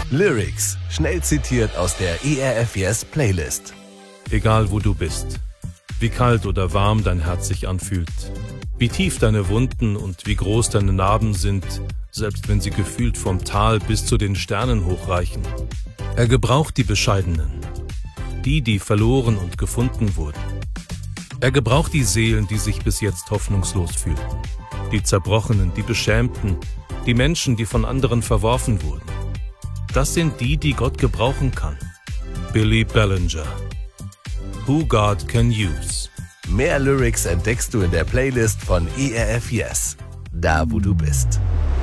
Lyrics, schnell zitiert aus der ERF Yes Playlist. Egal wo du bist, wie kalt oder warm dein Herz sich anfühlt, wie tief deine Wunden und wie groß deine Narben sind, selbst wenn sie gefühlt vom Tal bis zu den Sternen hochreichen. Er gebraucht die Bescheidenen, die verloren und gefunden wurden. Er gebraucht die Seelen, die sich bis jetzt hoffnungslos fühlten, die Zerbrochenen, die Beschämten, die Menschen, die von anderen verworfen wurden. Das sind die Gott gebrauchen kann. Billy Bellinger. Who God Can Use. Mehr Lyrics entdeckst du in der Playlist von ERF Yes, da wo du bist.